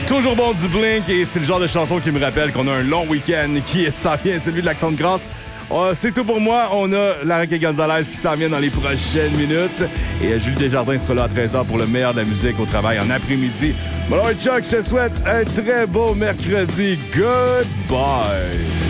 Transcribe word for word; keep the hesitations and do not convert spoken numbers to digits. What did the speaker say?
Toujours bon du Blink et c'est le genre de chanson qui me rappelle qu'on a un long week-end qui s'en vient, celui de l'Action de grâce. Euh, c'est tout pour moi. On a Larry et Gonzalez qui s'en vient dans les prochaines minutes. Et euh, Julie Desjardins sera là à treize heures pour le meilleur de la musique au travail en après-midi. Bon alors Chuck, je te souhaite un très beau mercredi. Goodbye!